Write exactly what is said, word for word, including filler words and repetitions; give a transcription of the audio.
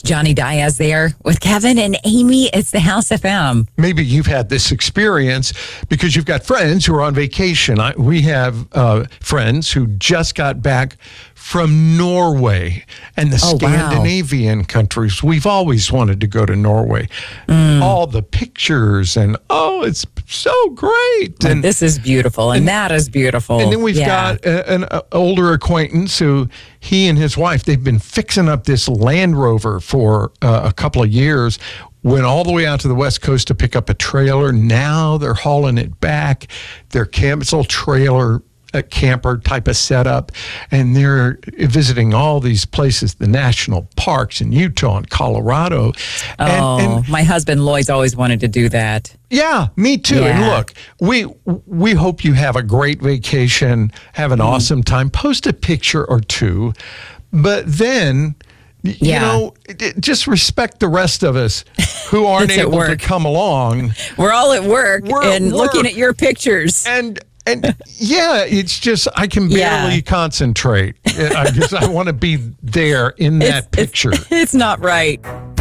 Johnny Diaz there with Kevin and Amy. It's the House F M. Maybe you've had this experience because you've got friends who are on vacation. I, we have uh, friends who just got back from Norway and the Oh, wow. Scandinavian countries. We've always wanted to go to Norway. Mm. All the pictures and, oh, it's so great. And And this is beautiful, and, and- that is beautiful. And then we've Yeah. got a, an a older acquaintance who he and his wife, they've been fixing up this Land Rover for uh, a couple of years. Went all the way out to the West Coast to pick up a trailer. Now they're hauling it back. Their camp, it's a little trailer, a camper type of setup. And they're visiting all these places, the national parks in Utah and Colorado. And, Oh, and my husband Lloyd's always wanted to do that. yeah, me too. And Yeah. look, we we hope you have a great vacation, have an Mm-hmm. awesome time. Post a picture or two, but then, y- you Yeah. know, it- just respect the rest of us who aren't It's at able to work. come along. We're all at work We're at and looking work. at your pictures. And and yeah, it's just I can Yeah. barely concentrate. I just I want to be there in that It's- it's- picture. It's not right.